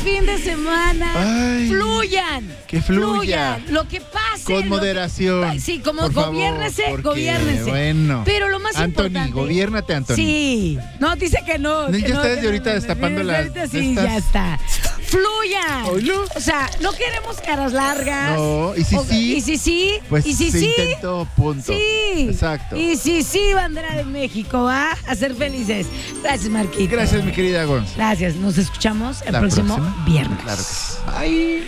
fin de semana. Ay, Fluyan. que fluya. Lo que pase. Con moderación. Sí, como por favor, gobiérnese, porque, gobiérnese. Bueno. Pero lo más Anthony, importante. gobiérnate, Anthony. Sí. No, dice que no. Ya que está desde que ahorita destapando las- ahorita sí, estas- ya está. Fluyan. Oílo. O sea, no queremos caras largas. No, y si sí, Y si sí. Pues y si se sí. intentó, punto. Sí. Exacto. Y si sí, bandera de México, ¿va? A ser felices. Gracias, Marquito. Gracias, mi querida Gonz. Gracias. Nos escuchamos el La próximo próxima. viernes. Claro que sí. Bye.